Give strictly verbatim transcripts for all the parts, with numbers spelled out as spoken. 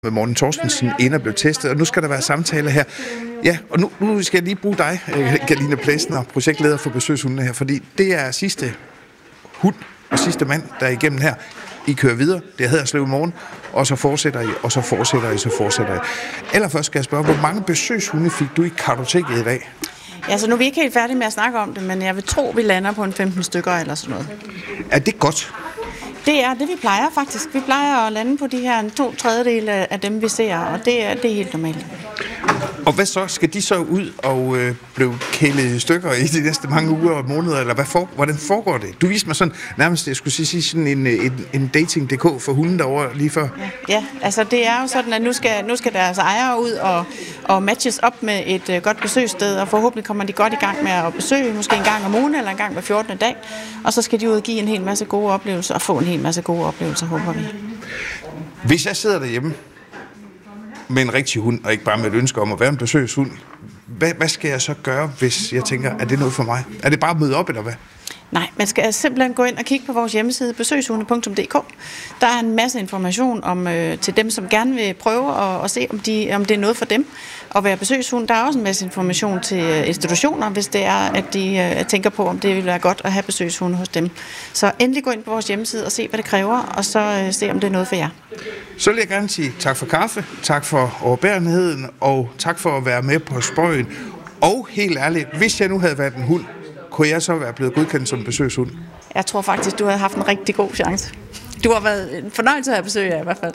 med Morten Torstensen inde og blev testet, og nu skal der være samtaler her. Ja, og nu, nu skal jeg lige bruge dig, Galine Plesner, projektleder for besøgshundene her, fordi det er sidste hund og sidste mand, der er igennem her. I kører videre, det hedder Haderslev i morgen, og så fortsætter I, og så fortsætter I, så fortsætter I. Allerførst skal jeg spørge, hvor mange besøgshunde fik du i kartoteket i dag? Ja, så nu er vi ikke helt færdige med at snakke om det, men jeg vil tro, vi lander på en femten stykker eller sådan noget. Er det godt? Det er det, vi plejer faktisk. Vi plejer at lande på de her to tredjedele af dem, vi ser, og det er, det er helt normalt. Og hvad så? Skal de så ud og øh, blive kælet i stykker i de næste mange uger og måneder, eller hvad for, hvordan foregår det? Du viste mig sådan, nærmest, jeg skulle sige, sådan en, en, en dating punktum d k for hunden derovre lige før. Ja, ja, altså det er jo sådan, at nu skal, nu skal deres ejere ud og, og matches op med et øh, godt besøgssted, og forhåbentlig kommer de godt i gang med at besøge, måske en gang om ugen eller en gang hver fjortende dag, og så skal de ud og give en hel masse gode oplevelser, og få en hel masse gode oplevelser, håber vi. Hvis jeg sidder derhjemme med en rigtig hund, og ikke bare med et ønske om at være en besøgshund, hvad, hvad skal jeg så gøre, hvis jeg tænker, er det noget for mig? Er det bare at møde op, eller hvad? Nej, man skal simpelthen gå ind og kigge på vores hjemmeside, besøgshunde punktum d k. Der er en masse information om, øh, til dem, som gerne vil prøve at, at se, om, de, om det er noget for dem at være besøgshund. Der er også en masse information til institutioner, hvis det er, at de øh, tænker på, om det vil være godt at have besøgshunde hos dem. Så endelig gå ind på vores hjemmeside og se, hvad det kræver, og så øh, se, om det er noget for jer. Så vil jeg gerne sige tak for kaffe, tak for overbærenheden, og tak for at være med på spøjen. Og helt ærligt, hvis jeg nu havde været en hund, kunne jeg så være blevet godkendt som besøgshund? Jeg tror faktisk, du har haft en rigtig god chance. Du har været en fornøjelse at besøge jer i hvert fald.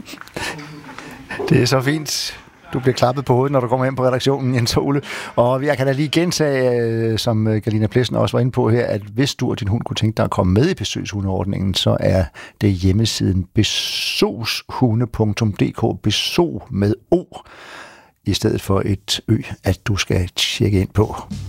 Det er så fint. Du bliver klappet på hovedet, når du kommer ind på redaktionen, Jens Ole. Og jeg kan da lige gentage, som Galine Plesner også var inde på her, at hvis du og din hund kunne tænke dig at komme med i besøgshundeordningen, så er det hjemmesiden besøgshunde punktum d k, besøg med O, i stedet for et ø, at du skal tjekke ind på.